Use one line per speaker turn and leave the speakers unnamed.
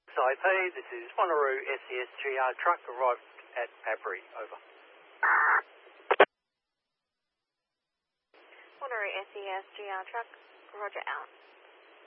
SIP, this is Wanneroo SESGR truck arrived at Pabry, over.
Wanneroo SESGR truck, roger out.